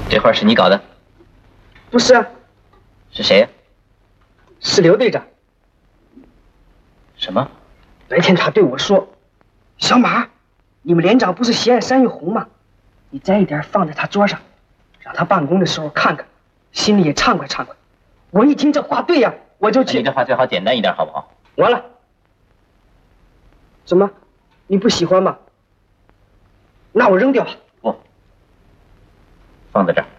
这画是你搞的？ 不是啊。 是谁呀？ 是刘队长。 什么？ 白天他对我说：“小马，你们连长不是喜爱山芋红吗？你摘一点放在他桌上，让他办公的时候看看，心里也畅快畅快。”我一听这话对呀，我就去。 你这话最好简单一点，好不好？ 完了。怎么？你不喜欢吗？那我扔掉吧。 不，放在这儿。